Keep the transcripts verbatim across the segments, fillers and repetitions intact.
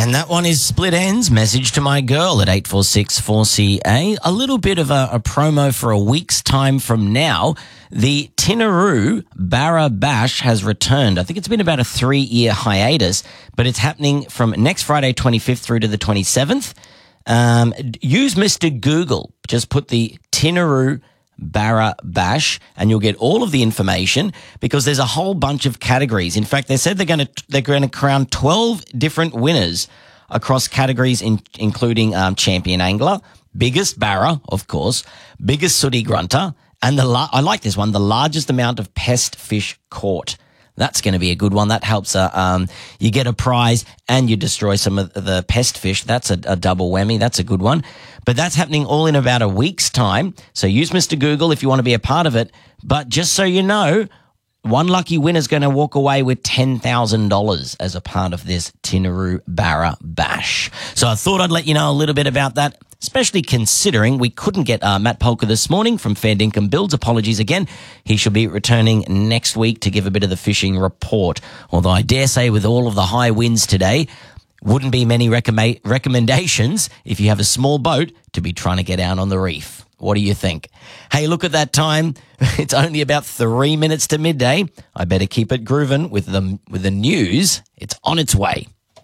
And that one is Split Ends, Message to My Girl at eight four six four C A. A little bit of a, a promo for a week's time from now. The Tinaroo Barra Bash has returned. I think it's been about a three-year hiatus, but it's happening from next Friday twenty-fifth through to the twenty-seventh. Um, use Mister Google. Just put the Tinaroo Barra Bash and you'll get all of the information, because there's a whole bunch of categories. In fact, they said they're going to they're going to crown twelve different winners across categories, in, including um, champion angler, biggest barra, of course, biggest sooty grunter, and the la- I like this one, the largest amount of pest fish caught. That's going to be a good one. That helps. Uh, um, you get a prize and you destroy some of the pest fish. That's a, a double whammy. That's a good one. But that's happening all in about a week's time. So use Mister Google if you want to be a part of it. But just so you know, one lucky winner is going to walk away with ten thousand dollars as a part of this Tinaroo Barra Bash. So I thought I'd let you know a little bit about that, especially considering we couldn't get uh, Matt Polka this morning from Fair Dinkum Builds. Apologies again. He should be returning next week to give a bit of the fishing report. Although I dare say with all of the high winds today, wouldn't be many recommend- recommendations if you have a small boat to be trying to get out on the reef. What do you think? Hey, look at that time. It's only about three minutes to midday. I better keep it grooving with the, with the news. It's on its way.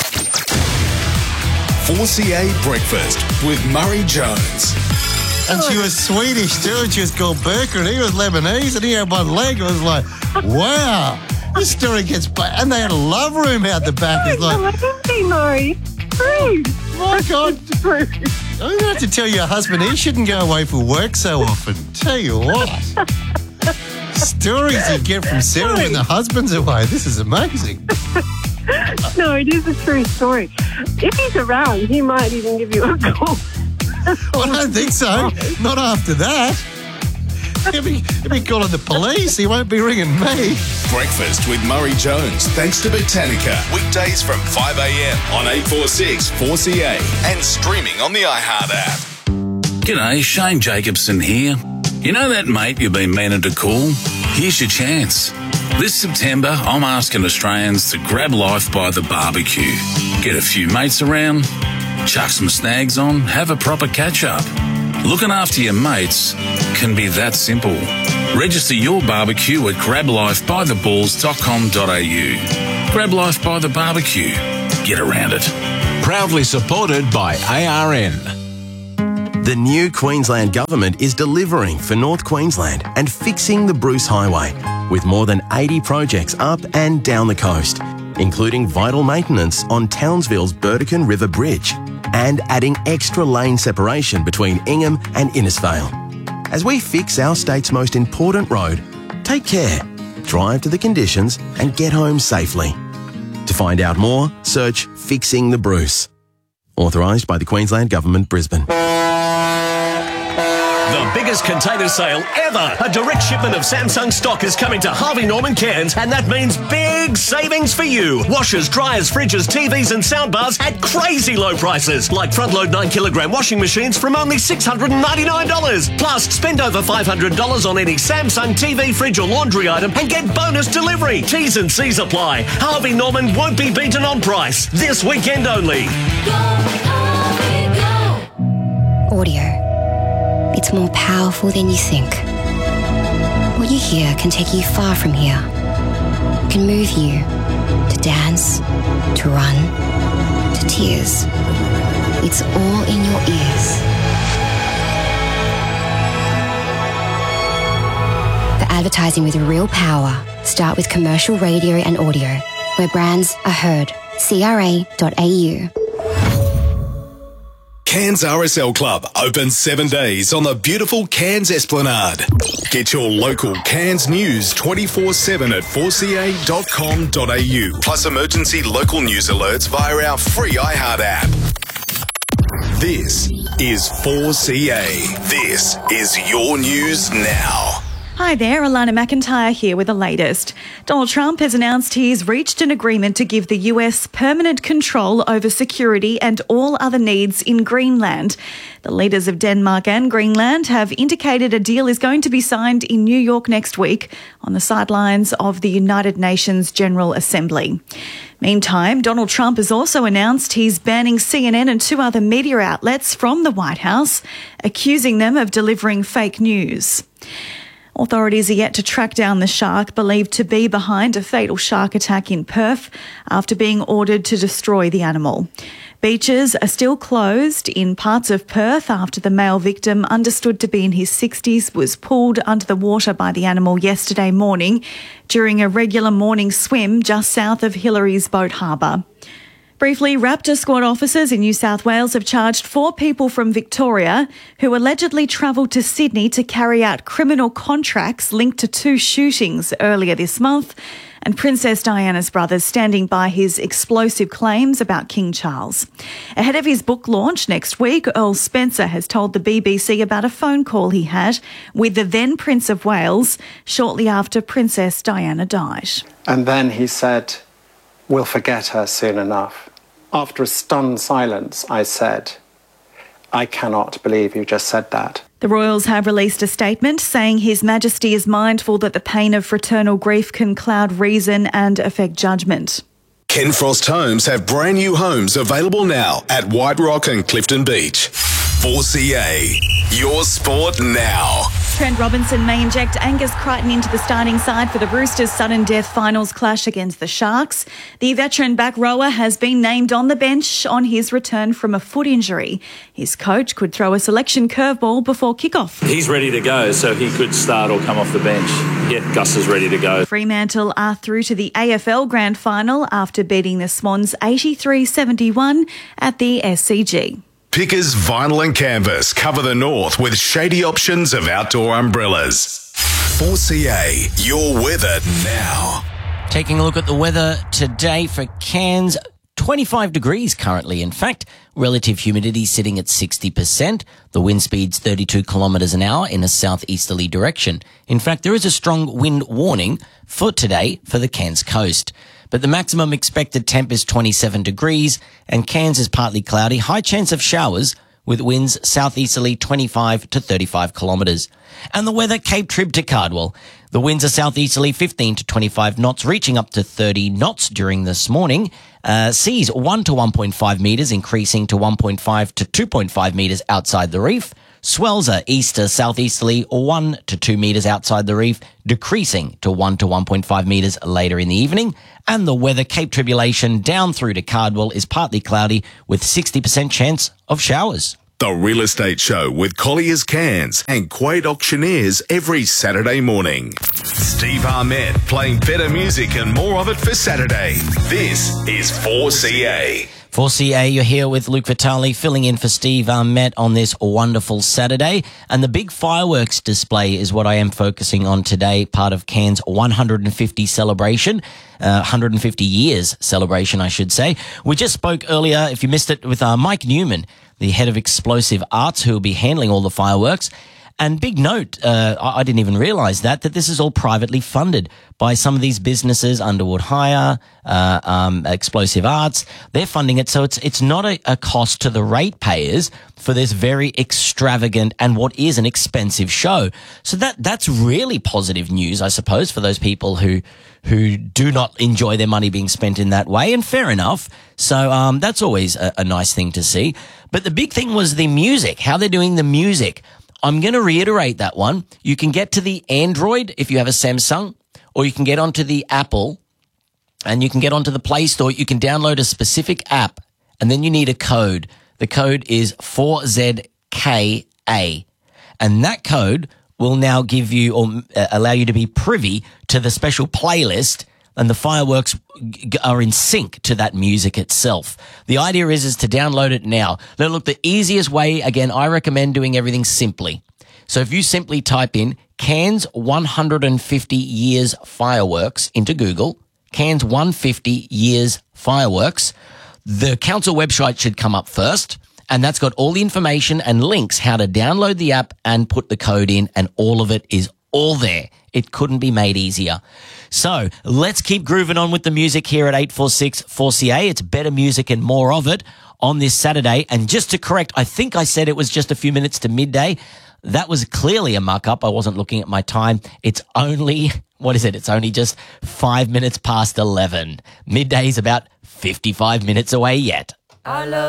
four C A Breakfast with Murray Jones. And she was Swedish too, and she was called Berker, and he was Lebanese, and he had one leg. It was like, wow, this story gets back. And they had a love room out the back. It's like, Murray. True. My God. I'm going to have to tell your husband he shouldn't go away for work so often. Tell you what. Stories you get from Sarah when the husband's away. This is amazing. No, it is a true story. If he's around, he might even give you a call. I don't think so. Not after that. He'll be, he'll be calling the police. He won't be ringing me. Breakfast with Murray Jones, thanks to Botanica. Weekdays from five a.m. on eight four six four C A and streaming on the iHeart app. G'day, Shane Jacobson here. You know that mate you've been meaning to call? Here's your chance. This September, I'm asking Australians to grab life by the barbecue. Get a few mates around, chuck some snags on, have a proper catch-up. Looking after your mates can be that simple. Register your barbecue at grab life by the balls dot com dot a u. Grab Life by the Barbecue. Get around it. Proudly supported by A R N. The new Queensland Government is delivering for North Queensland and fixing the Bruce Highway with more than eighty projects up and down the coast, including vital maintenance on Townsville's Burdekin River Bridge and adding extra lane separation between Ingham and Innisfail. As we fix our state's most important road, take care, drive to the conditions and get home safely. To find out more, search Fixing the Bruce. Authorised by the Queensland Government, Brisbane. The biggest container sale ever. A direct shipment of Samsung stock is coming to Harvey Norman Cairns, and that means big savings for you. Washers, dryers, fridges, T Vs and soundbars at crazy low prices, like front-load nine kilogram washing machines from only six hundred ninety-nine dollars. Plus, spend over five hundred dollars on any Samsung T V, fridge or laundry item and get bonus delivery. T's and C's apply. Harvey Norman won't be beaten on price. This weekend only. Go, Harvey, go. Audio. It's more powerful than you think. What you hear can take you far from here. Can move you to dance, to run, to tears. It's all in your ears. The advertising with real power. Start with commercial radio and audio, where brands are heard. C R A dot A U. Cairns R S L Club, open seven days on the beautiful Cairns Esplanade. Get your local Cairns news twenty-four seven at four c a dot com dot a u. Plus emergency local news alerts via our free iHeart app. This is four C A. This is your news now. Hi there, Alana McIntyre here with the latest. Donald Trump has announced he's reached an agreement to give the U S permanent control over security and all other needs in Greenland. The leaders of Denmark and Greenland have indicated a deal is going to be signed in New York next week on the sidelines of the United Nations General Assembly. Meantime, Donald Trump has also announced he's banning C N N and two other media outlets from the White House, accusing them of delivering fake news. Authorities are yet to track down the shark believed to be behind a fatal shark attack in Perth after being ordered to destroy the animal. Beaches are still closed in parts of Perth after the male victim, understood to be in his sixties, was pulled under the water by the animal yesterday morning during a regular morning swim just south of Hillary's Boat Harbour. Briefly, Raptor Squad officers in New South Wales have charged four people from Victoria who allegedly travelled to Sydney to carry out criminal contracts linked to two shootings earlier this month, and Princess Diana's brother standing by his explosive claims about King Charles. Ahead of his book launch next week, Earl Spencer has told the B B C about a phone call he had with the then Prince of Wales shortly after Princess Diana died. And then he said, "We'll forget her soon enough." After a stunned silence, I said, "I cannot believe you just said that." The Royals have released a statement saying His Majesty is mindful that the pain of fraternal grief can cloud reason and affect judgment. Ken Frost Homes have brand new homes available now at White Rock and Clifton Beach. four C A, your sport now. Trent Robinson may inject Angus Crichton into the starting side for the Roosters' sudden death finals clash against the Sharks. The veteran back rower has been named on the bench on his return from a foot injury. His coach could throw a selection curveball before kickoff. He's ready to go, so he could start or come off the bench. Yeah, Gus is ready to go. Fremantle are through to the A F L Grand Final after beating the Swans eighty-three seventy-one at the S C G. Pickers Vinyl and Canvas cover the north with shady options of outdoor umbrellas. four C A, your weather now. Taking a look at the weather today for Cairns, twenty-five degrees currently. In fact, relative humidity sitting at sixty percent. The wind speed's thirty-two kilometres an hour in a southeasterly direction. In fact, there is a strong wind warning for today for the Cairns coast. But the maximum expected temp is twenty-seven degrees and Cairns is partly cloudy. High chance of showers with winds southeasterly twenty-five to thirty-five kilometres. And the weather, Cape Trib to Cardwell. The winds are southeasterly fifteen to twenty-five knots, reaching up to thirty knots during this morning. Uh, seas one to one point five metres, increasing to one point five to two point five metres outside the reef. Swells are east to southeasterly one to two metres outside the reef, decreasing to one to one point five metres later in the evening. And the weather, Cape Tribulation down through to Cardwell is partly cloudy with sixty percent chance of showers. The Real Estate Show with Collier's Cairns and Quade Auctioneers every Saturday morning. Steve Armett playing better music and more of it for Saturday. This is four C A. four C A, you're here with Luke Vitale filling in for Steve Armett on this wonderful Saturday. And the big fireworks display is what I am focusing on today, part of Cairns' one hundred fifty celebration, uh, one hundred fifty years celebration, I should say. We just spoke earlier, if you missed it, with uh, Mike Newman, the head of Explosive Arts, who will be handling all the fireworks. And big note, uh, I didn't even realise that, that this is all privately funded by some of these businesses, Underwood Hire, uh, um, Explosive Arts. They're funding it, so it's it's not a, a cost to the ratepayers for this very extravagant and what is an expensive show. So that that's really positive news, I suppose, for those people who who do not enjoy their money being spent in that way, and fair enough. So um, that's always a, a nice thing to see. But the big thing was the music, how they're doing the music. I'm going to reiterate that one. You can get to the Android if you have a Samsung, or you can get onto the Apple, and you can get onto the Play Store. You can download a specific app, and then you need a code. The code is four Z K A, and that code will now give you or uh, allow you to be privy to the special playlist, and the fireworks g- are in sync to that music itself. The idea is, is to download it now. Now, look, the easiest way, again, I recommend doing everything simply. So if you simply type in Cairns one hundred fifty years fireworks into Google, Cairns one hundred fifty years fireworks, the council website should come up first. And that's got all the information and links how to download the app and put the code in, and all of it is all there. It couldn't be made easier. So let's keep grooving on with the music here at eight four six four C A. It's better music and more of it on this Saturday. And just to correct, I think I said it was just a few minutes to midday. That was clearly a muck-up. I wasn't looking at my time. It's only, what is it? It's only just five minutes past eleven. Midday's about fifty-five minutes away yet. I love